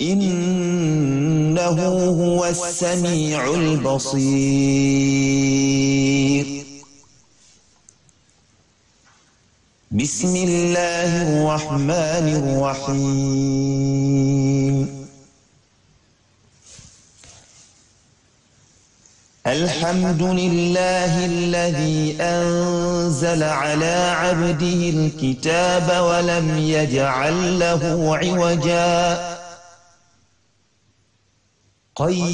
إنه هو السميع البصير. بسم الله الرحمن الرحيم. الحمد لله الذي أنزل على عبده الكتاب ولم يجعل له عوجا